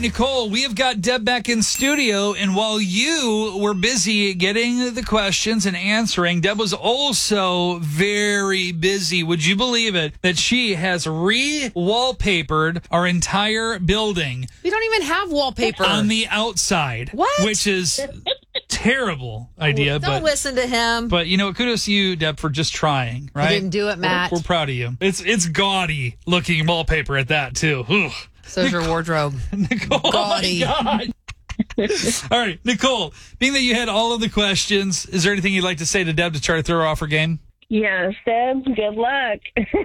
Nicole, we have got Deb back in studio, and while you were busy getting the questions and answering, Deb was also very busy. Would you believe it? That she has re-wallpapered our entire building. We don't even have wallpaper on the outside. What? Which is terrible idea. Don't listen to him. But you know, kudos to you, Deb, for just trying. Right? You didn't do it, Matt. We're proud of you. It's gaudy looking wallpaper at that too. Ugh. So's your wardrobe. Nicole, gaudy. Oh my God. All right, Nicole, being that you had all of the questions, is there anything you'd like to say to Deb to try to throw her off her game? Yes, Deb, good luck.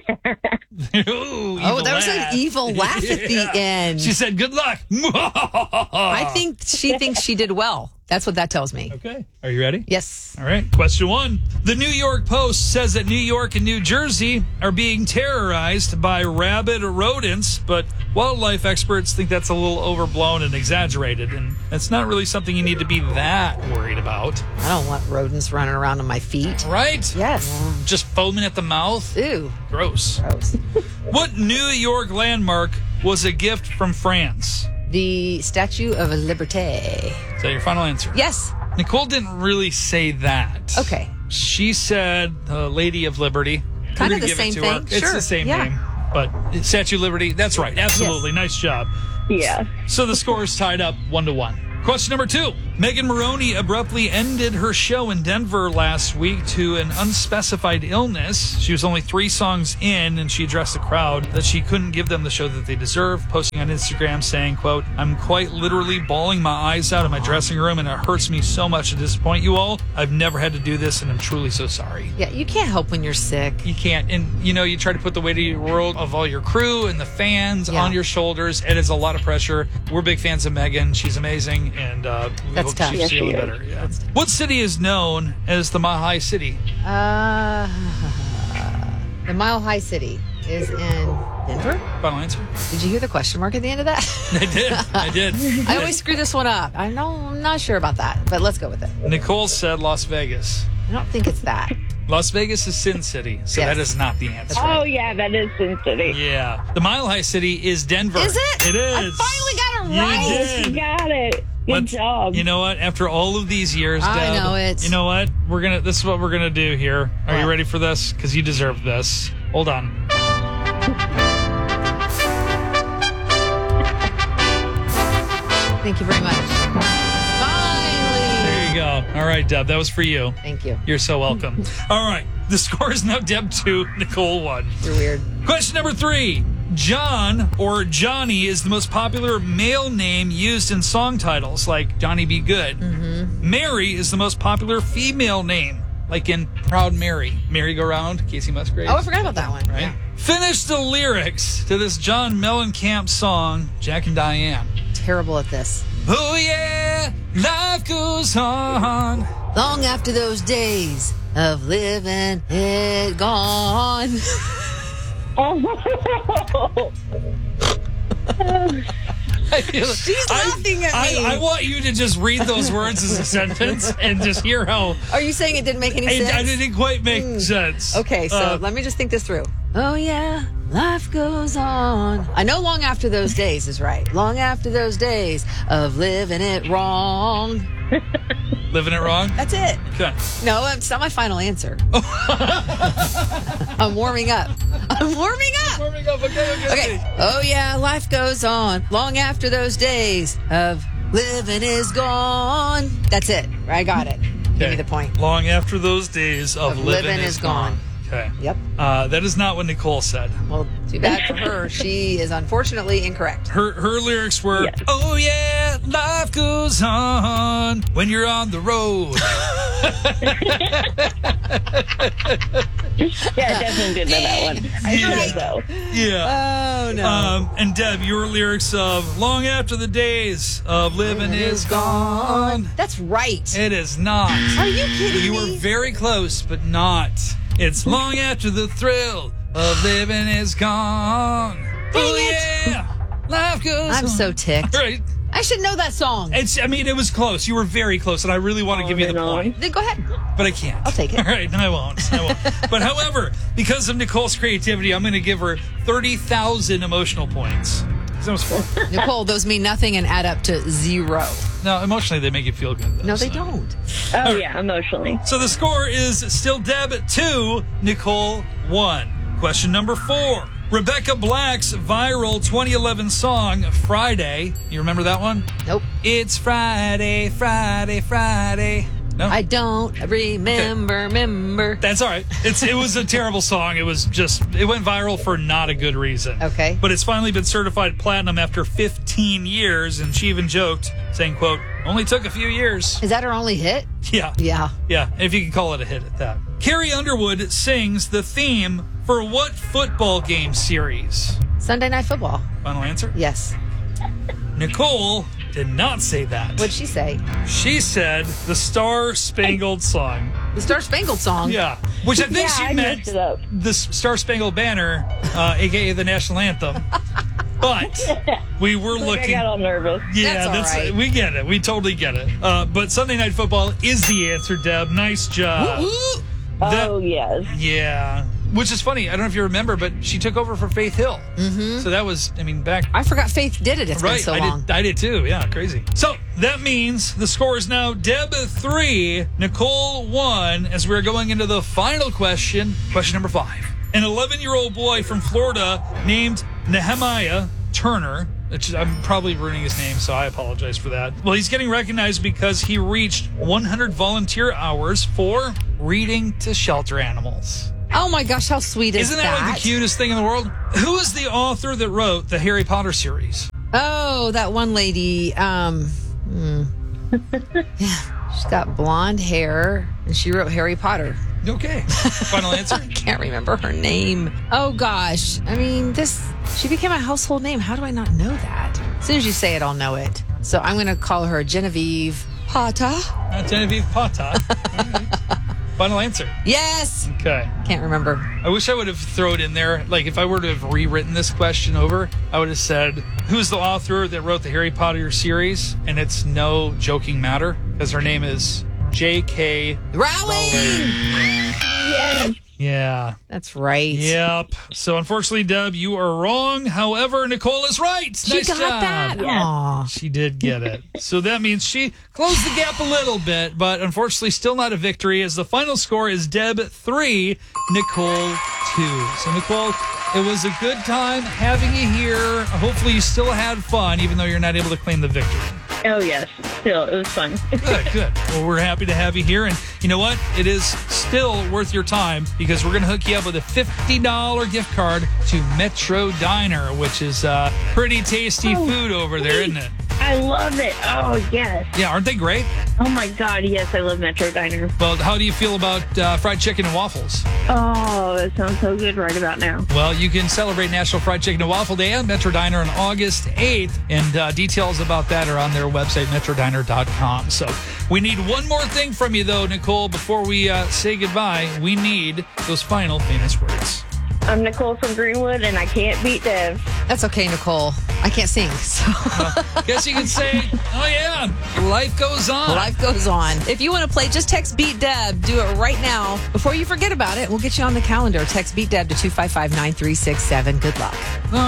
Ooh, There was an evil laugh at the end. She said, good luck. I think she thinks she did well. That's what that tells me. Okay. Are you ready? Yes. All right. Question 1. The New York Post says that New York and New Jersey are being terrorized by rabid rodents, but wildlife experts think that's a little overblown and exaggerated, and that's not really something you need to be that worried about. I don't want rodents running around on my feet. Right? Yes. Just foaming at the mouth. Ew. Gross. Gross. What New York landmark was a gift from France? The Statue of Liberté. Is that your final answer? Yes. Nicole didn't really say that. Okay. She said Lady of Liberty. Kind We're of gonna the give same it to thing. her. It's Sure. the same Yeah. name. But Statue of Liberty, that's right. Absolutely. Yes. Nice job. Yeah. So the score is tied up 1-1. Question number 2. Megan Maroney abruptly ended her show in Denver last week to an unspecified illness. She was only 3 songs in, and she addressed the crowd that she couldn't give them the show that they deserve, posting on Instagram saying, quote, "I'm quite literally bawling my eyes out in my dressing room, and it hurts me so much to disappoint you all. I've never had to do this, and I'm truly so sorry." Yeah, you can't help when you're sick. You can't. And, you know, you try to put the weight of your world of all your crew and the fans Yeah. on your shoulders. It is a lot of pressure. We're big fans of Megan. She's amazing. And we That's hope tough. she's Yes, feeling she is. better. Yeah. What city is known as the Mile High City? The Mile High City is in Denver. Final answer? Did you hear the question mark at the end of that? I did. I always screw this one up. I'm not sure about that, but let's go with it. Nicole said Las Vegas. I don't think it's that. Las Vegas is Sin City, so Yes. that is not the answer. Oh, yeah, that is Sin City. Yeah. The Mile High City is Denver. Is it? It is. I finally got it You right. did. You got it. Good job. You know what? After all of these years, Deb, I know it. You know what? This is what we're gonna do here. Are you What? ready for this? Because you deserve this. Hold on. Thank you very much. Finally. There you go. All right, Deb. That was for you. Thank you. You're so welcome. All right. The score is now Deb 2, Nicole 1. You're weird. Question number 3. John or Johnny is the most popular male name used in song titles, like Johnny Be Good. Mm-hmm. Mary is the most popular female name, like in Proud Mary. Merry-Go-Round, Casey Musgraves. Oh, I forgot about that one. Right? Yeah. Finish the lyrics to this John Mellencamp song, Jack and Diane. Terrible at this. Oh yeah, life goes on. Long after those days of living it gone. Oh. She's laughing at me. I want you to just read those words as a sentence and just hear how Are you saying it didn't make any sense? I didn't quite make sense. Okay, so let me just think this through. Oh, yeah, life goes on. I know long after those days is right. Long after those days of living it wrong. Living it wrong? That's it. Okay. No, it's not my final answer. I'm warming up. Warming up. Okay. Oh, yeah, life goes on. Long after those days of living is gone. That's it. I got it. Give me the point. Long after those days of living is gone. Okay. Yep. That is not what Nicole said. Well, too bad for her. She is unfortunately incorrect. Her lyrics were, Yes. "Oh yeah, life goes on when you're on the road." Yeah, I definitely did know that one. I Yeah. thought so. Yeah. Oh, no. And Deb, your lyrics of "Long after the days of living is gone." That's right. It is not. Are you kidding You me? were very close, but not. It's long after the thrill of living is gone. Oh it. yeah, life goes I'm on. so ticked. Right. I should know that song. It was close. You were very close, and I really want to give you the point, Then go ahead. but I can't. I'll take it. All right, no, I won't. But however, because of Nicole's creativity, I'm going to give her 30,000 emotional points. That was fun. Nicole, those mean nothing and add up to 0. No, emotionally, they make you feel good, though. No, they so. don't. Oh, yeah, emotionally. So the score is still Deb 2, Nicole 1. Question number 4. Rebecca Black's viral 2011 song, Friday. You remember that one? Nope. It's Friday, Friday, Friday. No? I don't remember. That's all right. It was a terrible song. It went viral for not a good reason. Okay. But it's finally been certified platinum after 15 years, and she even joked, saying, quote, only took a few years. Is that her only hit? Yeah. Yeah. Yeah, if you can call it a hit at that. Carrie Underwood sings the theme for what football game series? Sunday Night Football. Final answer? Yes. Nicole did not say that. What'd she say? She said the Star Spangled Song. The Star Spangled Song. Yeah, which I think Yeah, she I meant messed it up. the Star Spangled Banner, a.k.a. the national anthem. But we were I looking. got all nervous. Yeah, That's all right. we get it. We totally get it. But Sunday Night Football is the answer, Deb. Nice job. Ooh. That- Oh, yes. Yeah. Which is funny. I don't know if you remember, but she took over for Faith Hill. Mm-hmm. So that was, back. I forgot Faith did it. It's been Right, so long. I did too. Yeah, crazy. So that means the score is now Deb 3, Nicole 1, as we're going into the final question, question number 5. An 11-year-old boy from Florida named Nehemiah Turner. I'm probably ruining his name, so I apologize for that. Well, he's getting recognized because he reached 100 volunteer hours for reading to shelter animals. Oh my gosh, how sweet is Isn't that like the cutest thing in the world? Who is the author that wrote the Harry Potter series? Oh, that one lady. Yeah, she's got blonde hair, and she wrote Harry Potter. Okay. Final answer? Can't remember her name. Oh gosh, she became a household name. How do I not know that? As soon as you say it, I'll know it. So I'm going to call her Genevieve Potter. Genevieve Potter. Final answer. Yes. Okay. Can't remember. I wish I would have thrown it in there. Like, if I were to have rewritten this question over, I would have said, who's the author that wrote the Harry Potter series? And it's no joking matter, because her name is J.K. Rowling. Yes. Yeah. That's right. Yep. So, unfortunately, Deb, you are wrong. However, Nicole is right. She Nice got job. that. Aw. She did get it. So that means she closed the gap a little bit, but unfortunately still not a victory, as the final score is Deb 3, Nicole 2. So, Nicole, it was a good time having you here. Hopefully you still had fun, even though you're not able to claim the victory. Oh, yes. Still, it was fun. Good. Well, we're happy to have you here. And you know what? It is still worth your time, because we're going to hook you up with a $50 gift card to Metro Diner, which is pretty tasty food over there, isn't it? I love it. Oh, yes. Yeah, aren't they great? Oh, my God. Yes, I love Metro Diner. Well, how do you feel about fried chicken and waffles? Oh, that sounds so good right about now. Well, you can celebrate National Fried Chicken and Waffle Day at Metro Diner on August 8th, and details about that are on their website, metrodiner.com. So we need one more thing from you, though, Nicole, before we say goodbye. We need those final famous words. I'm Nicole from Greenwood, and I can't beat Dev. That's okay, Nicole. I can't sing, so Guess you can say, oh, yeah, life goes on. life goes on. If you want to play, just text Beat Deb. Do it right now. Before you forget about it, we'll get you on the calendar. Text Beat Deb to 255-9367. Good luck. All